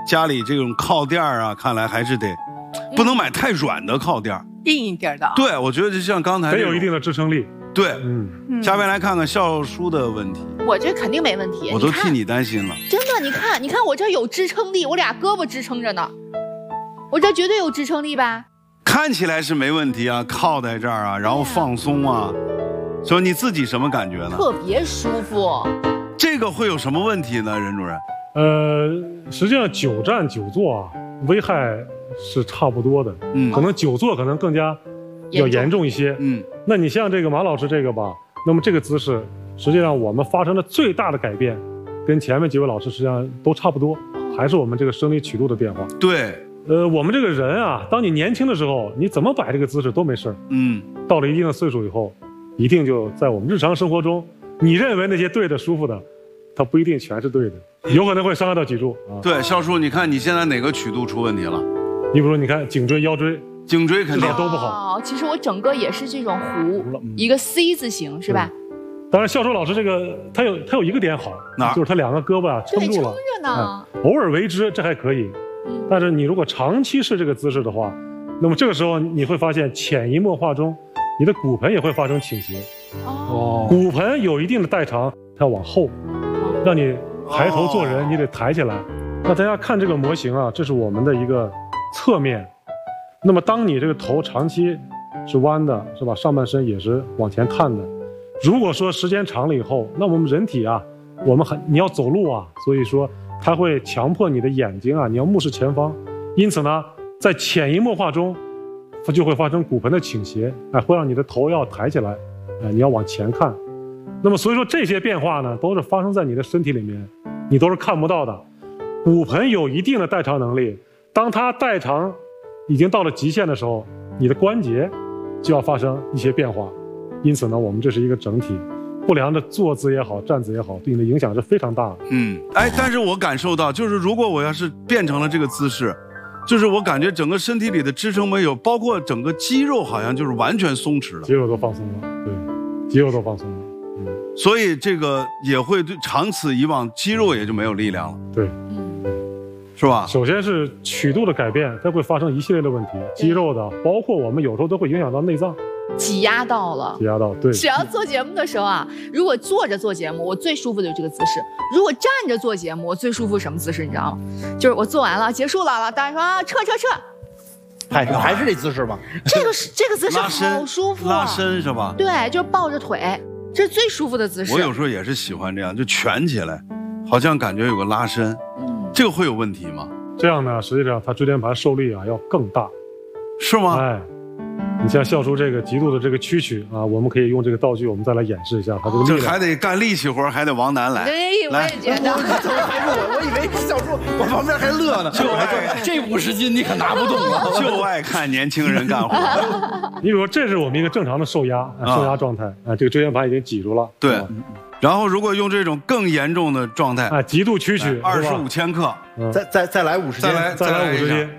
家里这种靠垫啊，看来还是得不能买太软的靠垫， 硬一点的。 对，我觉得就像刚才得有一定的支撑力。 对，下面来看看笑叔的问题。 我这肯定没问题， 我都替你担心了。 真的，你看我这有支撑力，我俩胳膊支撑着呢，我这绝对有支撑力吧？ 看起来是没问题啊，靠在这儿啊，然后放松啊，所以你自己什么感觉呢？ 特别舒服。 这个会有什么问题呢，任主任？ 实际上久站久坐啊，危害是差不多的。可能久坐可能更加要严重一些。那你像这个马老师这个吧，那么这个姿势，实际上我们发生的最大的改变，跟前面几位老师实际上都差不多，还是我们这个生理曲度的变化。 对， 我们这个人啊，当你年轻的时候，你怎么摆这个姿势都没事儿。到了一定的岁数以后，一定就在我们日常生活中，你认为那些对的、舒服的，它不一定全是对的，有可能会伤害到脊柱啊。 对，笑叔，你看你现在哪个曲度出问题了？ 你比如说，你看颈椎、腰椎。 颈椎肯定都不好。 其实我整个也是这种弧，一个 C 字形，是吧？ 当然，笑叔老师这个他有一个点好，就是他两个胳膊啊撑住了， 撑着呢。 偶尔为之这还可以，但是你如果长期是这个姿势的话，那么这个时候你会发现潜移默化中，你的骨盆也会发生倾斜。骨盆有一定的代偿，它要往后，让你抬头做人，你得抬起来。那大家看这个模型啊，这是我们的一个侧面。那么，当你这个头长期是弯的，是吧？上半身也是往前探的。如果说时间长了以后，那我们人体啊，你要走路啊，所以说它会强迫你的眼睛啊，你要目视前方。因此呢，在潜移默化中，它就会发生骨盆的倾斜，会让你的头要抬起来，你要往前看。那么，所以说这些变化呢，都是发生在你的身体里面，你都是看不到的。骨盆有一定的代偿能力，当它代偿已经到了极限的时候，你的关节就要发生一些变化。因此呢，我们这是一个整体，不良的坐姿也好，站姿也好，对你的影响是非常大的。 但是我感受到，就是如果我要是变成了这个姿势，就是我感觉整个身体里的支撑没有，包括整个肌肉好像就是完全松弛了， 肌肉都放松了，对，肌肉都放松了。 所以这个也会对长此以往，肌肉也就没有力量了。 对。 是吧？ 首先是曲度的改变，它会发生一系列的问题，肌肉的，包括我们有时候都会影响到内脏， 挤压到了。 挤压到，对。 只要做节目的时候啊，如果坐着做节目，我最舒服的就是这个姿势；如果站着做节目，我最舒服什么姿势？你知道吗？就是我做完了，结束了，大家说啊，撤。 还是这姿势吗？ 这个姿势好舒服， 拉伸是吧？ 对，就是抱着腿，这是最舒服的姿势。 我有时候也是喜欢这样，就蜷起来，好像感觉有个拉伸。这个会有问题吗？ 这样呢，实际上它椎间盘受力啊要更大， 是吗？ 你像笑叔这个极度的这个屈曲啊，我们可以用这个道具，我们再来演示一下它这个力量。 这还得干力气活，还得王楠来。 对，我也觉得。 我以为是笑叔，我旁边还乐呢。这50斤你可拿不动啊！ 就爱看年轻人干活。 你比如说，这是我们一个正常的受压状态啊，这个椎间盘已经挤住了。 对。然后，如果用这种更严重的状态极度屈曲 ，25千克， 再来50斤， 再来50斤。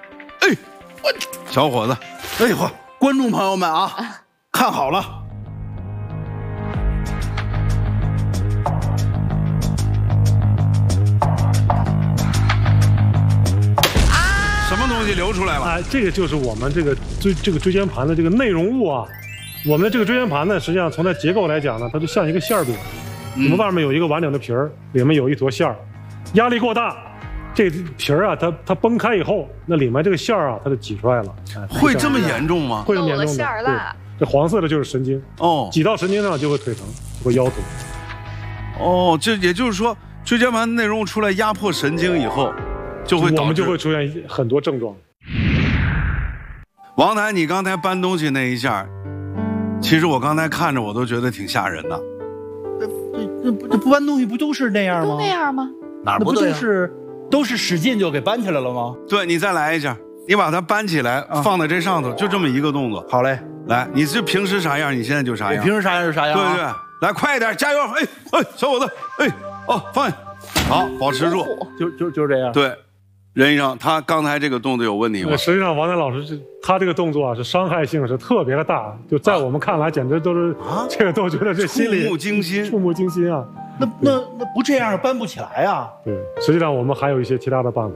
小伙子， 哎呦，观众朋友们啊，看好了， 什么东西流出来了？ 这个就是我们这个椎间盘的这个内容物啊。我们的这个椎间盘呢，实际上从它结构来讲呢，它就像一个馅儿饼。我们外面有一个完整的皮儿，里面有一坨馅儿。压力过大，这皮儿啊，它崩开以后，那里面这个馅儿啊，它就挤出来了。 会这么严重吗？ 会这么严重的。 馅儿了。 这黄色的就是神经挤到神经上就会腿疼，就会腰疼。 这也就是说，椎间盘内容物出来压迫神经以后，我们就会出现很多症状。 王楠，你刚才搬东西那一下。其实我刚才看着我都觉得挺吓人的。 这不搬东西不都是那样吗？ 都那样吗？ 哪儿不都是使劲就给搬起来了吗？ 对，你再来一下，你把它搬起来，放在这上头，就这么一个动作。 好嘞， 来，你是平时啥样，你现在就啥样。 平时啥样就啥样。 对，来快一点，加油！小伙子，放下，好，保持住， 就是这样。 对。任医生，他刚才这个动作有问题吗？ 实际上，王楠老师他这个动作啊，是伤害性是特别的大，就在我们看来，简直都是这个都觉得这心里触目惊心啊。 那不这样搬不起来啊。 对，实际上我们还有一些其他的办法。